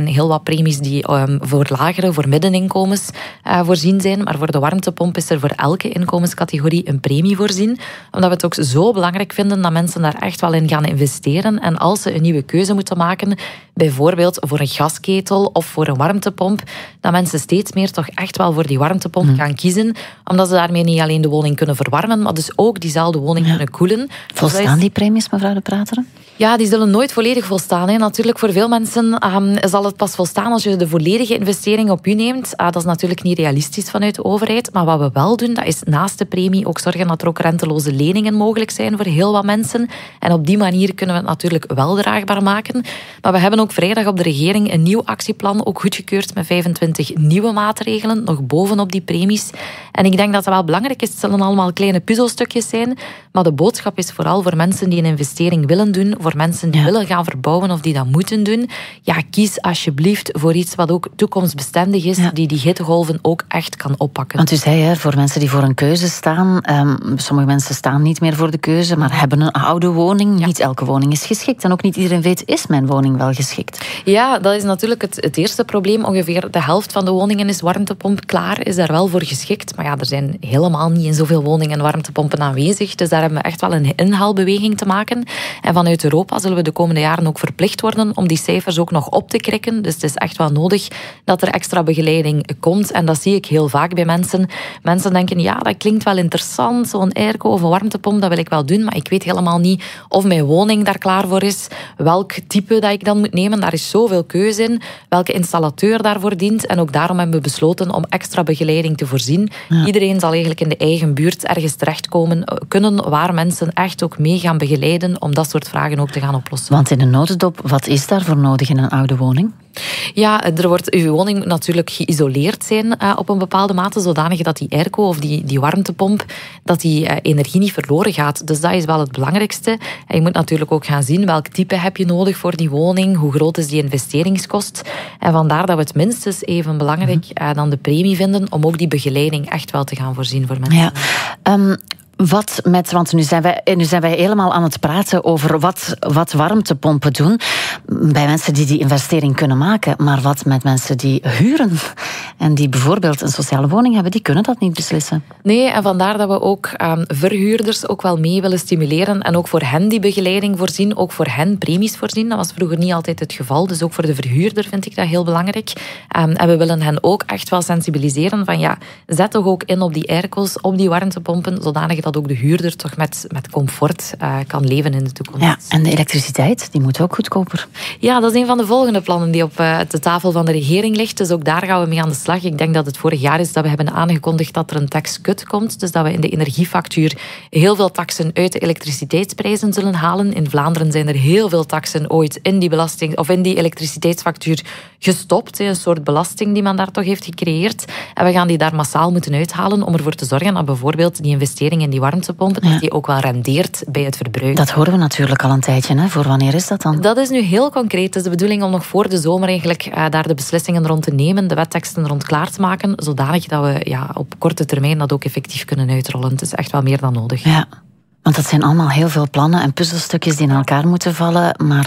en heel wat premies die voor lagere, voor middeninkomens voorzien zijn. Maar voor de warmtepomp is er voor elke inkomenscategorie een premie voorzien. Omdat we het ook zo belangrijk vinden dat mensen daar echt wel in gaan investeren. En als ze een nieuwe keuze moeten maken, bijvoorbeeld voor een gasketel of voor een warmtepomp, dat mensen steeds meer toch echt wel voor die warmtepomp gaan kiezen. Omdat ze daarmee niet alleen de woning kunnen verwarmen, maar dus ook diezelfde woning kunnen koelen. Volstaan die premies, mevrouw De Prateren? Ja, die zullen nooit volledig volstaan. Hè. Natuurlijk, voor veel mensen zal het pas volstaan als je de volledige investering op je neemt. Dat is natuurlijk niet realistisch vanuit de overheid. Maar wat we wel doen, dat is naast de premie ook zorgen dat er ook renteloze leningen mogelijk zijn voor heel wat mensen. En op die manier kunnen we het natuurlijk wel draagbaar maken. Maar we hebben ook vrijdag op de regering een nieuw actieplan ook goedgekeurd met 25 nieuwe maatregelen, nog bovenop die premies. En ik denk dat dat wel belangrijk is. Het zullen allemaal kleine puzzelstukjes zijn. Maar de boodschap is vooral voor mensen die een investering willen doen, voor mensen die willen gaan verbouwen of die dat moeten doen. Ja, kies alsjeblieft voor iets wat ook toekomstbestendig is, die hittegolven ook echt kan oppakken. Want u zei, voor mensen die voor een keuze staan, sommige mensen staan niet meer voor de keuze, maar hebben een oude woning. Ja. Niet elke woning is geschikt. En ook niet iedereen weet, is mijn woning wel geschikt? Ja, dat is natuurlijk het eerste probleem. Ongeveer de helft van de woningen is warmtepomp klaar, is daar wel voor geschikt. Maar ja, er zijn helemaal niet in zoveel woningen warmtepompen aanwezig. Dus daar hebben we echt wel een inhaalbeweging te maken. En vanuit Europa zullen we de komende jaren ook verplicht worden om die cijfers ook nog op te krikken. Dus het is echt wel nodig dat er extra begeleiding komt. En dat zie ik heel vaak bij mensen. Mensen denken, ja, dat klinkt wel interessant, zo'n airco of een warmtepomp, dat wil ik wel doen, maar ik weet helemaal niet of mijn woning daar klaar voor is, welk type dat ik dan moet nemen. Daar is zoveel keuze in, welke installateur daarvoor dient. En ook daarom hebben we besloten om extra begeleiding te voorzien. Ja. Iedereen zal eigenlijk in de eigen buurt ergens terechtkomen kunnen waar mensen echt ook mee gaan begeleiden om dat soort vragen ook te gaan oplossen. Want in een notendop, wat is daarvoor nodig in een oude woning? Ja, uw woning moet natuurlijk geïsoleerd zijn op een bepaalde mate, zodanig dat die airco of die warmtepomp, dat die energie niet verloren gaat. Dus dat is wel het belangrijkste. En je moet natuurlijk ook gaan zien welk type heb je nodig voor die woning, hoe groot is die investeringskost. En vandaar dat we het minstens even belangrijk dan de premie vinden om ook die begeleiding echt wel te gaan voorzien voor mensen. Ja. Want nu zijn wij helemaal aan het praten over wat warmtepompen doen bij mensen die investering kunnen maken. Maar wat met mensen die huren en die bijvoorbeeld een sociale woning hebben, die kunnen dat niet beslissen. Nee, en vandaar dat we ook verhuurders ook wel mee willen stimuleren en ook voor hen die begeleiding voorzien, ook voor hen premies voorzien. Dat was vroeger niet altijd het geval, dus ook voor de verhuurder vind ik dat heel belangrijk. En we willen hen ook echt wel sensibiliseren van zet toch ook in op die airco's, op die warmtepompen, zodanig dat ook de huurder toch met comfort kan leven in de toekomst. Ja, en de elektriciteit, die moet ook goedkoper. Ja, dat is een van de volgende plannen die op de tafel van de regering ligt. Dus ook daar gaan we mee aan de slag. Ik denk dat het vorig jaar is dat we hebben aangekondigd dat er een tax cut komt. Dus dat we in de energiefactuur heel veel taxen uit de elektriciteitsprijzen zullen halen. In Vlaanderen zijn er heel veel taxen ooit in die belasting of in die elektriciteitsfactuur gestopt. Een soort belasting die men daar toch heeft gecreëerd. En we gaan die daar massaal moeten uithalen om ervoor te zorgen dat bijvoorbeeld die investering in die warmtepompen, dat die ook wel rendeert bij het verbruik. Dat horen we natuurlijk al een tijdje. Hè? Voor wanneer is dat dan? Dat is nu heel concreet. Het is de bedoeling om nog voor de zomer eigenlijk daar de beslissingen rond te nemen, de wetteksten rond klaar te maken, zodanig dat we op korte termijn dat ook effectief kunnen uitrollen. Het is echt wel meer dan nodig. Ja. Want dat zijn allemaal heel veel plannen en puzzelstukjes die in elkaar moeten vallen. Maar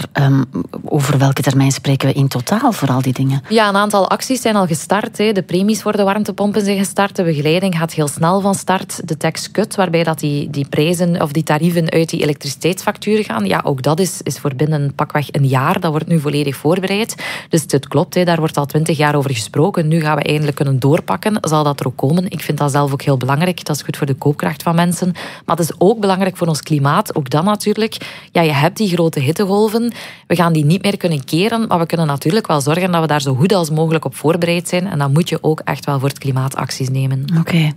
over welke termijn spreken we in totaal voor al die dingen? Ja, een aantal acties zijn al gestart. De premies voor de warmtepompen zijn gestart. De begeleiding gaat heel snel van start. De tax cut, waarbij dat die prijzen of die tarieven uit die elektriciteitsfactuur gaan. Ja, ook dat is voor binnen pakweg een jaar. Dat wordt nu volledig voorbereid. Dus het klopt, daar wordt al 20 jaar over gesproken. Nu gaan we eindelijk kunnen doorpakken. Zal dat er ook komen? Ik vind dat zelf ook heel belangrijk. Dat is goed voor de koopkracht van mensen. Maar het is ook belangrijk voor ons klimaat, ook dan natuurlijk. Ja, je hebt die grote hittegolven. We gaan die niet meer kunnen keren, maar we kunnen natuurlijk wel zorgen dat we daar zo goed als mogelijk op voorbereid zijn. En dan moet je ook echt wel voor het klimaat acties nemen. Oké.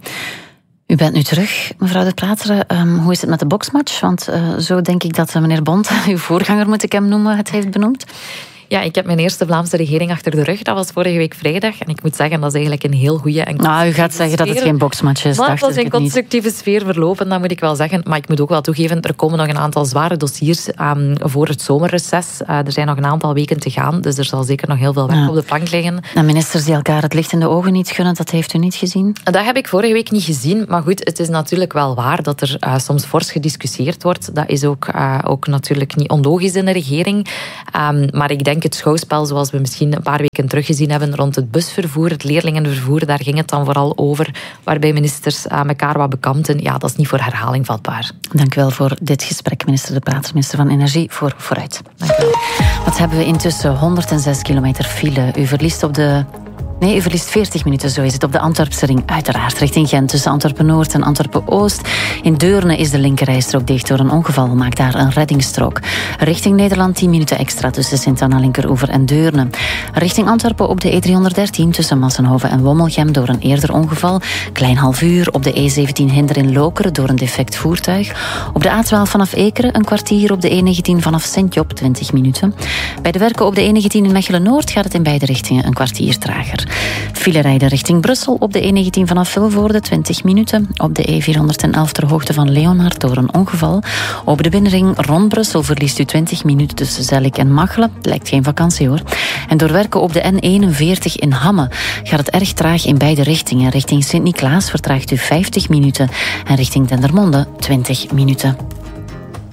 U bent nu terug, mevrouw De Prateren. Hoe is het met de boksmatch? Want zo denk ik dat meneer Bonte, uw voorganger moet ik hem noemen, het heeft benoemd. Ja, ik heb mijn eerste Vlaamse regering achter de rug. Dat was vorige week vrijdag. En ik moet zeggen, dat is eigenlijk een heel goede en u gaat zeggen dat het geen boksmatch is. Maar dat is een constructieve sfeer verlopen, dat moet ik wel zeggen. Maar ik moet ook wel toegeven, er komen nog een aantal zware dossiers voor het zomerreces. Er zijn nog een aantal weken te gaan, dus er zal zeker nog heel veel werk op de plank liggen. En ministers die elkaar het licht in de ogen niet gunnen, dat heeft u niet gezien? Dat heb ik vorige week niet gezien. Maar goed, het is natuurlijk wel waar dat er soms fors gediscussieerd wordt. Dat is ook natuurlijk niet onlogisch in de regering. Maar ik denk denk het schouwspel zoals we misschien een paar weken terug gezien hebben rond het busvervoer, het leerlingenvervoer, daar ging het dan vooral over, waarbij ministers aan elkaar wat bekampten. Ja, dat is niet voor herhaling vatbaar. Dank u wel voor dit gesprek, minister De Prater, minister van Energie, voor Vooruit. Dank u wel. Wat hebben we intussen? 106 kilometer file. U verliest 40 minuten, zo is het, op de Antwerpse ring. Uiteraard, richting Gent, tussen Antwerpen-Noord en Antwerpen-Oost. In Deurne is de linkerrijstrook dicht door een ongeval. Maakt daar een reddingsstrook. Richting Nederland 10 minuten extra tussen Sint-Anna Linkeroever en Deurne. Richting Antwerpen op de E313 tussen Massenhoven en Wommelgem door een eerder ongeval. Klein half uur op de E17 Hinder in Lokeren door een defect voertuig. Op de A12 vanaf Ekeren een kwartier, op de E19 vanaf Sint-Job 20 minuten. Bij de werken op de E19 in Mechelen-Noord gaat het in beide richtingen een kwartier trager. File rijden richting Brussel op de E19 vanaf Vilvoorde 20 minuten. Op de E411 ter hoogte van Leonhard door een ongeval. Op de binnenring rond Brussel verliest u 20 minuten tussen Zellik en Machelen. Lijkt geen vakantie hoor. En door werken op de N41 in Hamme gaat het erg traag in beide richtingen. Richting Sint-Niklaas vertraagt u 50 minuten en richting Dendermonde 20 minuten.